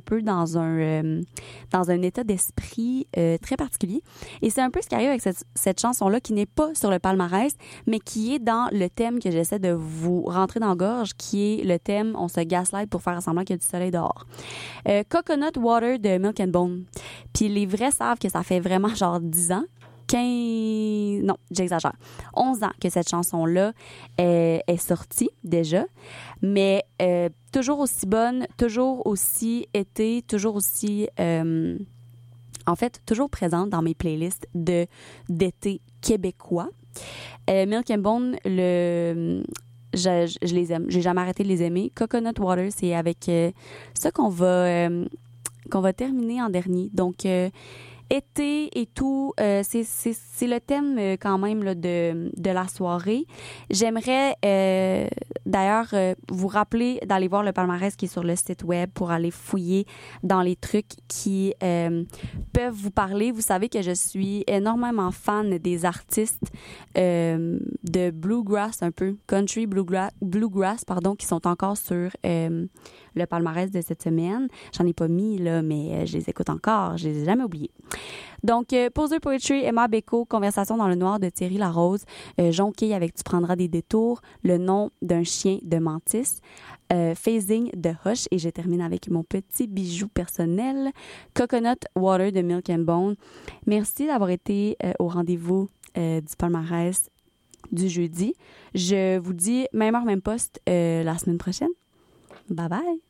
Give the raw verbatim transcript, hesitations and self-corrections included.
peu dans un euh, dans un état d'esprit euh, très particulier. Et c'est un peu ce qui arrive avec cette, cette chanson-là qui n'est pas sur le palmarès, mais qui est dans le thème que j'essaie de vous rentrer dans la gorge, qui est le thème « On se gaslight pour faire semblant qu'il y a du soleil dehors ». Euh, Coconut Water de Milk and Bone. Puis les vrais savent que ça fait vraiment genre dix ans, quinze... Non, j'exagère. onze ans que cette chanson-là est, est sortie déjà, mais euh, toujours aussi bonne, toujours aussi été, toujours aussi... Euh, en fait, toujours présente dans mes playlists de, d'été québécois. Euh, Milk and Bone, le... Je, je, je les aime. J'ai jamais arrêté de les aimer. Coconut Water, c'est avec euh, ça qu'on va, euh, qu'on va terminer en dernier. Donc... Euh, été et tout, euh, c'est, c'est, c'est le thème euh, quand même là, de, de la soirée. J'aimerais euh, d'ailleurs euh, vous rappeler d'aller voir le palmarès qui est sur le site web pour aller fouiller dans les trucs qui euh, peuvent vous parler. Vous savez que je suis énormément fan des artistes euh, de bluegrass un peu, country bluegrass, bluegrass pardon, qui sont encore sur euh, le palmarès de cette semaine. J'en ai pas mis, là, mais euh, je les écoute encore. Je les ai jamais oubliés. Donc, euh, Poser Poetry, Emma Beko, Conversation dans le noir de Thierry Larose, euh, Jonquille avec Tu prendras des détours, Le nom d'un chien de Mantis, euh, Phasing de Hush, et je termine avec mon petit bijou personnel, Coconut Water de Milk and Bone. Merci d'avoir été euh, au rendez-vous euh, du palmarès du jeudi. Je vous dis même heure, même poste euh, la semaine prochaine. Bye bye!